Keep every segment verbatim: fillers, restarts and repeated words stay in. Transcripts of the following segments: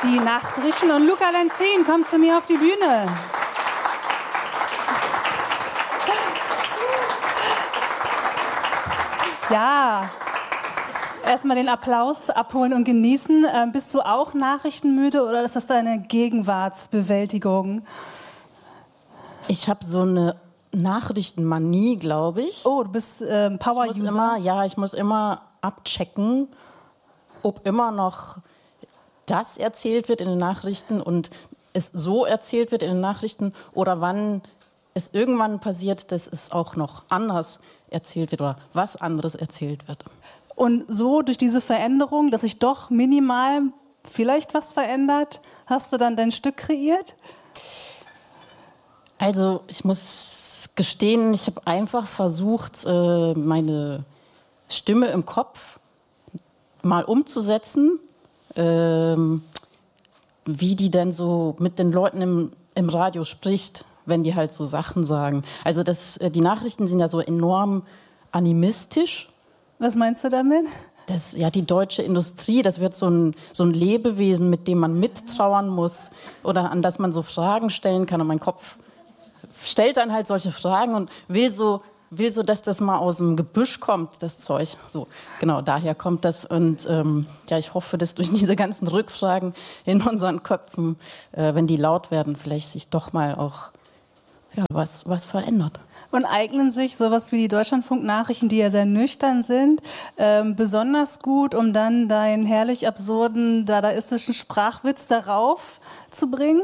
Die Nachtrichten. Und Luca Lenzin kommt zu mir auf die Bühne. Ja, erstmal den Applaus abholen und genießen. Ähm, bist du auch nachrichtenmüde oder ist das deine Gegenwartsbewältigung? Ich habe so eine Nachrichtenmanie, glaube ich. Oh, du bist ähm, Power-User? Ich muss immer, ja, ich muss immer abchecken, ob immer noch das erzählt wird in den Nachrichten und es so erzählt wird in den Nachrichten oder wann es irgendwann passiert, dass es auch noch anders erzählt wird oder was anderes erzählt wird. Und so durch diese Veränderung, dass sich doch minimal vielleicht was verändert, hast du dann dein Stück kreiert? Also ich muss gestehen, ich habe einfach versucht, meine Stimme im Kopf mal umzusetzen, ähm, wie die denn so mit den Leuten im, im Radio spricht, wenn die halt so Sachen sagen. Also das, die Nachrichten sind ja so enorm animistisch. Was meinst du damit? Das, ja, die deutsche Industrie, das wird so ein, so ein Lebewesen, mit dem man mittrauern muss oder an das man so Fragen stellen kann. Und mein Kopf stellt dann halt solche Fragen und will so will so, dass das mal aus dem Gebüsch kommt, das Zeug. So, genau, daher kommt das. Und ähm, ja, ich hoffe, dass durch diese ganzen Rückfragen in unseren Köpfen, äh, wenn die laut werden, vielleicht sich doch mal auch ja, was, was verändert. Und eignen sich sowas wie die Deutschlandfunk-Nachrichten, die ja sehr nüchtern sind, ähm, besonders gut, um dann deinen herrlich absurden, dadaistischen Sprachwitz darauf zu bringen?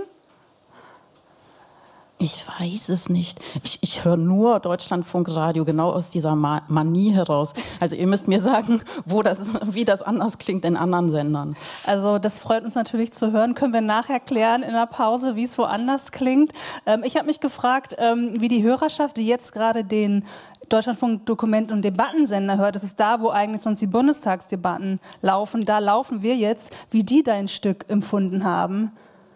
Ich weiß es nicht. Ich, ich höre nur Deutschlandfunkradio, genau aus dieser Ma- Manie heraus. Also ihr müsst mir sagen, wo das, wie das anders klingt in anderen Sendern. Also das freut uns natürlich zu hören. Können wir nachher klären in der Pause, wie es woanders klingt. Ähm, ich habe mich gefragt, ähm, wie die Hörerschaft, die jetzt gerade den Deutschlandfunk-Dokument- und Debattensender hört, das ist da, wo eigentlich sonst die Bundestagsdebatten laufen, da laufen wir jetzt, wie die dein Stück empfunden haben.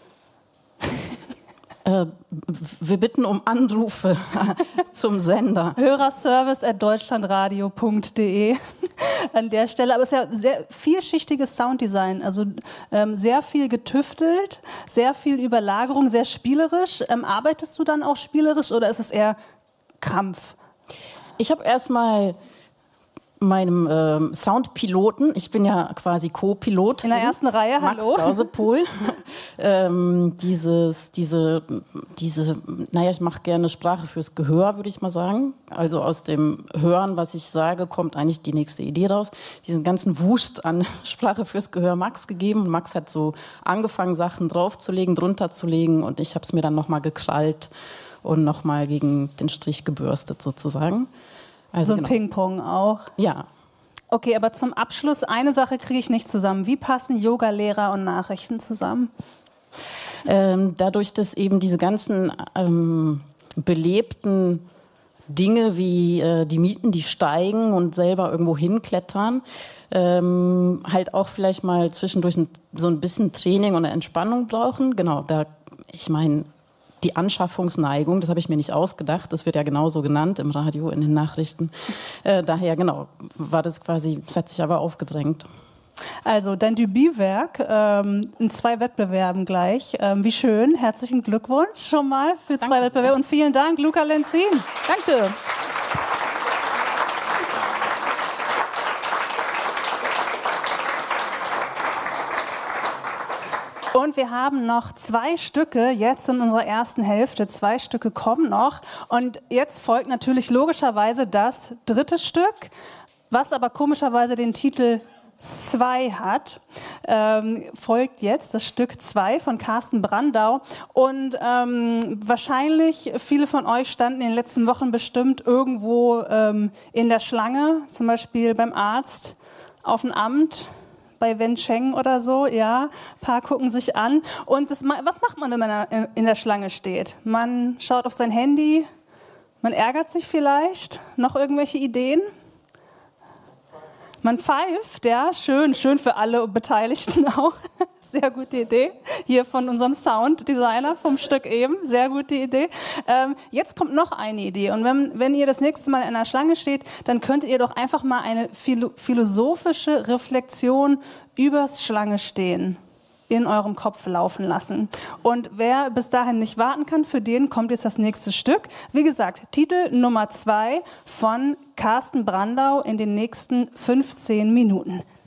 Äh, wir bitten um Anrufe zum Sender. Hörerservice at deutschlandradio punkt de an der Stelle. Aber es ist ja sehr vielschichtiges Sounddesign, also ähm, sehr viel getüftelt, sehr viel Überlagerung, sehr spielerisch. Ähm, arbeitest du dann auch spielerisch oder ist es eher Krampf? Ich habe erstmal meinem ähm, Soundpiloten, ich bin ja quasi Co-Pilot. In der ersten Reihe, Max hallo. Gausepohl. ähm, dieses, diese, diese, naja, ich mache gerne Sprache fürs Gehör, würde ich mal sagen. Also aus dem Hören, was ich sage, kommt eigentlich die nächste Idee raus. Diesen ganzen Wust an Sprache fürs Gehör Max gegeben. Max hat so angefangen, Sachen draufzulegen, drunter zu legen und ich habe es mir dann nochmal gekrallt und nochmal gegen den Strich gebürstet sozusagen. Also so ein genau. Ping-Pong auch. Ja. Okay, aber zum Abschluss, eine Sache kriege ich nicht zusammen. Wie passen Yoga-Lehrer und Nachrichten zusammen? Ähm, dadurch, dass eben diese ganzen ähm, belebten Dinge wie äh, die Mieten, die steigen und selber irgendwo hinklettern, ähm, halt auch vielleicht mal zwischendurch ein, so ein bisschen Training und eine Entspannung brauchen. Genau, da, ich meine, die Anschaffungsneigung, das habe ich mir nicht ausgedacht, das wird ja genauso genannt im Radio, in den Nachrichten. Äh, daher, genau, war das quasi, das hat sich aber aufgedrängt. Also dein Debütwerk ähm, in zwei Wettbewerben gleich. Ähm, wie schön, herzlichen Glückwunsch schon mal für Danke zwei sehr. Wettbewerbe und vielen Dank, Luca Lenzin. Danke. Und wir haben noch zwei Stücke jetzt in unserer ersten Hälfte. Zwei Stücke kommen noch. Und jetzt folgt natürlich logischerweise das dritte Stück, was aber komischerweise den Titel zwei hat. Ähm, folgt jetzt das Stück zwei von Carsten Brandau. Und ähm, wahrscheinlich, viele von euch standen in den letzten Wochen bestimmt irgendwo ähm, in der Schlange, zum Beispiel beim Arzt, auf dem Amt, bei Wencheng oder so, ja, ein paar gucken sich an. Und das, was macht man, wenn man in der Schlange steht? Man schaut auf sein Handy, man ärgert sich vielleicht, noch irgendwelche Ideen? Man pfeift, ja, schön, schön für alle Beteiligten auch. Sehr gute Idee. Hier von unserem Sounddesigner vom Stück eben. Sehr gute Idee. Ähm, jetzt kommt noch eine Idee. Und wenn, wenn ihr das nächste Mal in einer Schlange steht, dann könntet ihr doch einfach mal eine philo- philosophische Reflexion übers Schlange stehen in eurem Kopf laufen lassen. Und wer bis dahin nicht warten kann, für den kommt jetzt das nächste Stück. Wie gesagt, Titel Nummer zwei von Carsten Brandau in den nächsten fünfzehn Minuten.